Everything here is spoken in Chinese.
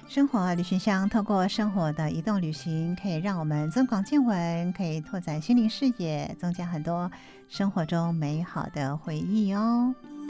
生活旅行箱透过生活的移动旅行，可以让我们增广见闻，可以拓展心灵视野，增加很多生活中美好的回忆哦。